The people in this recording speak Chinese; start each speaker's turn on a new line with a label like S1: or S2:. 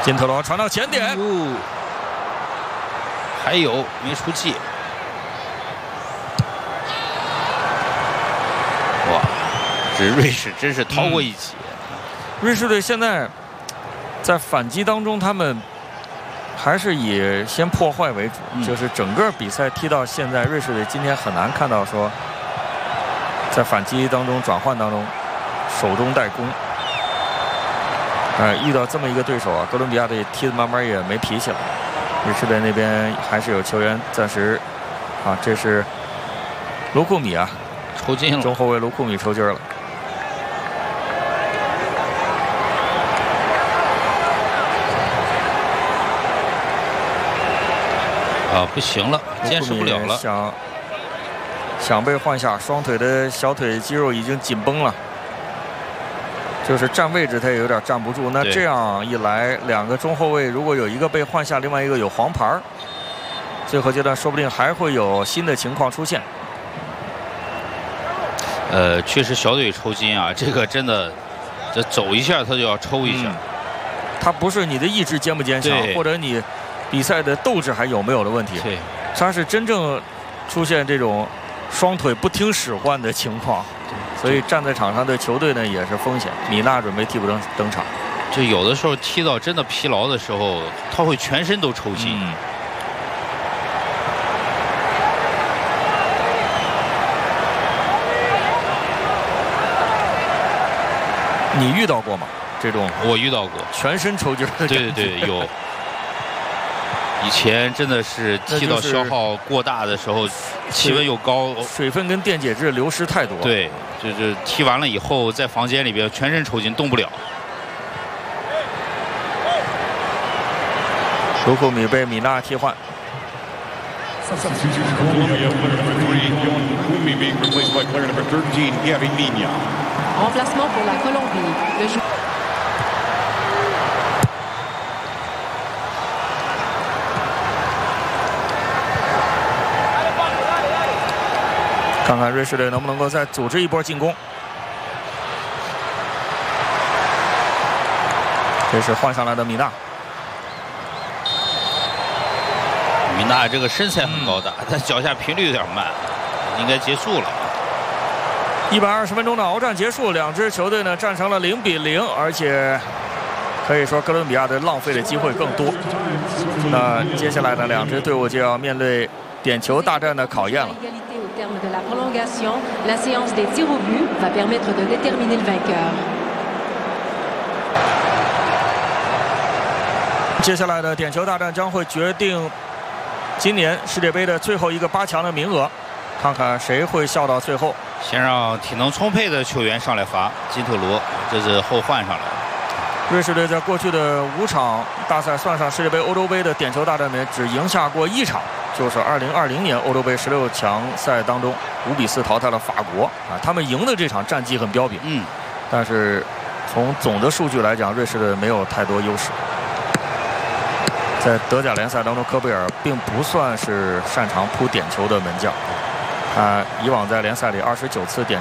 S1: 金特罗传到前点，
S2: 还有没出界。哇，这瑞士真是逃过一劫。
S1: 瑞士队现在在反击当中，他们还是以先破坏为主，就是整个比赛踢到现在，瑞士队今天很难看到说在反击当中、转换当中手中带攻。遇到这么一个对手啊，哥伦比亚队踢的慢慢也没脾气了。瑞士队那边还是有球员暂时啊，这是卢库米啊，
S2: 抽筋了，
S1: 中后卫卢库米抽筋了。
S2: 啊，不行了，坚持不了了。
S1: 想被换下，双腿的小腿肌肉已经紧绷了。就是站位置他也有点站不住，那这样一来，两个中后卫如果有一个被换下，另外一个有黄牌，最后阶段说不定还会有新的情况出现。
S2: 确实小腿抽筋啊，这个真的，这走一下他就要抽一下。
S1: 他不是你的意志坚不坚强，或者你比赛的斗志还有没有的问题，他是真正出现这种双腿不听使唤的情况。所以站在场上的球队呢也是风险。米纳准备替补登场，
S2: 就有的时候踢到真的疲劳的时候，他会全身都抽筋。
S1: 你遇到过吗？这种
S2: 我遇到过，
S1: 全身抽筋的。
S2: 对，有。以前真的是踢到消耗过大的时候，气温又高，
S1: 水分跟电解质流失太多。
S2: 对，就是踢完了以后，在房间里边全身抽筋，动不了。
S1: 卢库米被米纳替换。看看瑞士队能不能够再组织一波进攻。这是换上来的米纳。
S2: 米纳这个身材很高大，但脚下频率有点慢，应该结束了。
S1: 120分钟的鏖战结束，两支球队呢战成了0-0，而且可以说哥伦比亚队浪费的机会更多。那接下来呢，两支队伍就要面对点球大战的考验了。
S3: de la prolongation, la séance des tirs au but va permettre de déterminer le vainqueur.
S1: 接下来的点球大战将会决定今年世界杯的最后一个8强的名额，看看谁会笑到最后。
S2: 先让体能充沛的球员上来罚，金特罗这是后换上来。
S1: 瑞士队在过去的5场大赛，算上世界杯、欧洲杯的点球大战里面，只赢下过1场。就是2020年欧洲杯16强赛当中5-4淘汰了法国啊，他们赢的这场战绩很彪炳，但是从总的数据来讲，瑞士队没有太多优势。在德甲联赛当中，科贝尔并不算是擅长扑点球的门将，他以往在联赛里29次点